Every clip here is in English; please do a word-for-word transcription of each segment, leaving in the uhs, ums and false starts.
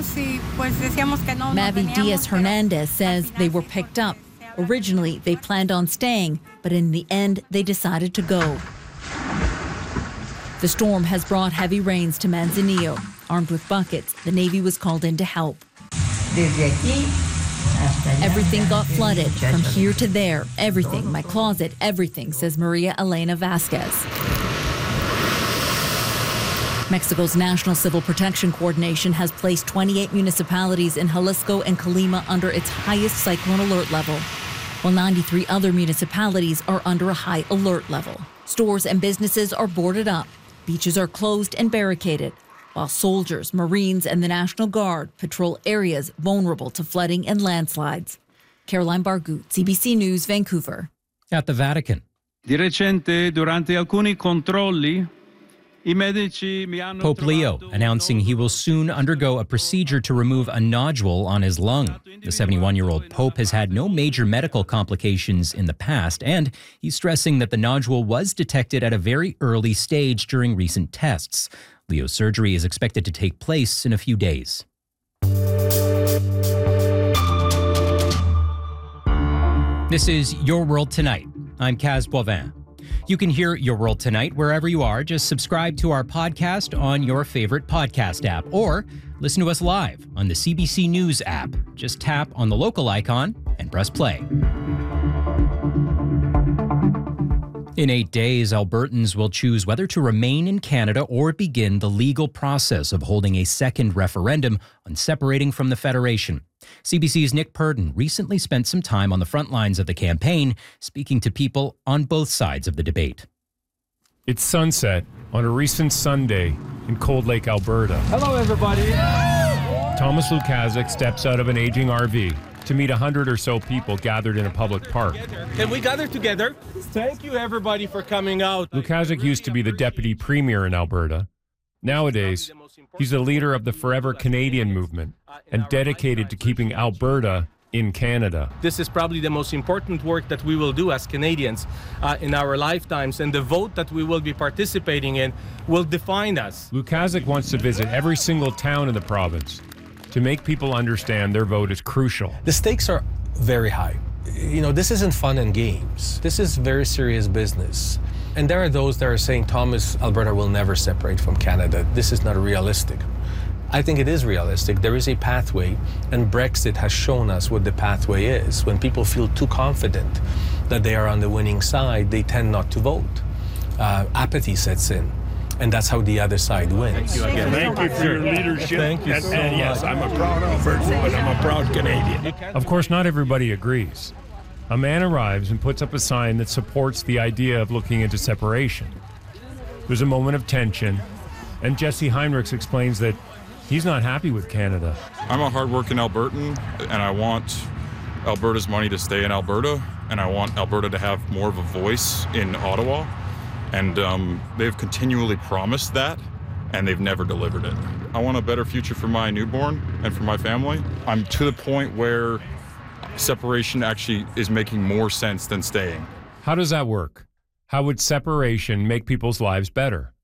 Mavi Diaz-Hernandez says they were picked up. Originally, they planned on staying, but in the end, they decided to go. The storm has brought heavy rains to Manzanillo. Armed with buckets, the Navy was called in to help. Everything got flooded, from here to there. Everything, my closet, everything, says Maria Elena Vasquez. Mexico's National Civil Protection Coordination has placed twenty-eight municipalities in Jalisco and Colima under its highest cyclone alert level, while ninety-three other municipalities are under a high alert level. Stores and businesses are boarded up. Beaches are closed and barricaded, while soldiers, Marines, and the National Guard patrol areas vulnerable to flooding and landslides. Caroline Bargut, C B C News, Vancouver. At the Vatican. Di recente, durante alcuni controlli, Pope Leo announcing he will soon undergo a procedure to remove a nodule on his lung. The seventy-one-year-old Pope has had no major medical complications in the past, and he's stressing that the nodule was detected at a very early stage during recent tests. Leo's surgery is expected to take place in a few days. This is Your World Tonight. I'm Kaz Boivin. You can hear Your World Tonight wherever you are. Just subscribe to our podcast on your favorite podcast app or listen to us live on the C B C News app. Just tap on the local icon and press play. In eight days, Albertans will choose whether to remain in Canada or begin the legal process of holding a second referendum on separating from the Federation. C B C's Nick Purdon recently spent some time on the front lines of the campaign, speaking to people on both sides of the debate. It's sunset on a recent Sunday in Cold Lake, Alberta. Hello, everybody. Thomas Lukaszuk steps out of an aging R V to meet a hundred or so people gathered in a public park. Can we gather together? Thank you, everybody, for coming out. Lukaszuk used to be the deputy premier in Alberta. Nowadays, he's the leader of the Forever Canadian movement and dedicated to keeping Alberta in Canada. This is probably the most important work that we will do as Canadians uh, in our lifetimes, and the vote that we will be participating in will define us. Lukaszuk wants to visit every single town in the province to make people understand their vote is crucial. The stakes are very high. You know, this isn't fun and games. This is very serious business. And there are those that are saying, Thomas, Alberta will never separate from Canada. This is not realistic. I think it is realistic. There is a pathway, and Brexit has shown us what the pathway is. When people feel too confident that they are on the winning side, they tend not to vote. Uh, apathy sets in, and that's how the other side wins. Thank you again. Thank you for your leadership. Thank you and, so and yes, much. I'm a proud Albertan, but I'm a proud Canadian. Of course, not everybody agrees. A man arrives and puts up a sign that supports the idea of looking into separation. There's a moment of tension, and Jesse Heinrichs explains that he's not happy with Canada. I'm a hardworking Albertan, and I want Alberta's money to stay in Alberta, and I want Alberta to have more of a voice in Ottawa. And um, they've continually promised that, and they've never delivered it. I want a better future for my newborn and for my family. I'm to the point where separation actually is making more sense than staying. How does that work? How would separation make people's lives better?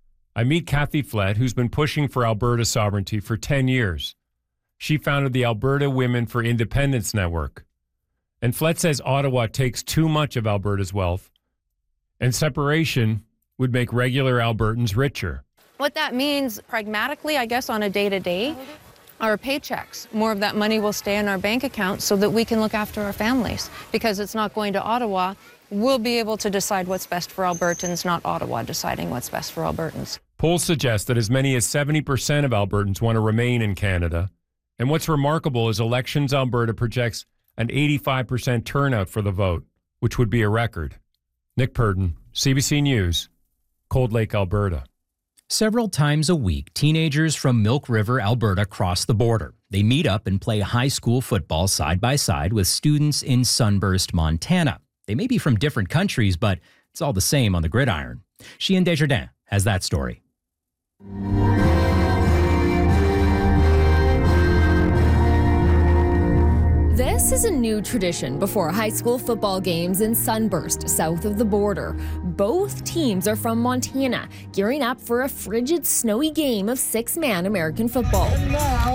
I meet Kathy Flett, who's been pushing for Alberta sovereignty for ten years. She founded the Alberta Women for Independence Network. And Flett says Ottawa takes too much of Alberta's wealth, and separation would make regular Albertans richer. What that means pragmatically, I guess, on a day-to-day, our paychecks. More of that money will stay in our bank account so that we can look after our families. Because it's not going to Ottawa, we'll be able to decide what's best for Albertans, not Ottawa deciding what's best for Albertans. Polls suggest that as many as seventy percent of Albertans want to remain in Canada. And what's remarkable is Elections Alberta projects an eighty-five percent turnout for the vote, which would be a record. Nick Purdon, C B C News, Cold Lake, Alberta. Several times a week, teenagers from Milk River, Alberta cross the border. They meet up and play high school football side by side with students in Sunburst, Montana. They may be from different countries, but it's all the same on the gridiron. Sheehan Desjardins has that story. This is a new tradition before high school football games in Sunburst, south of the border. Both teams are from Montana, gearing up for a frigid, snowy game of six-man American football.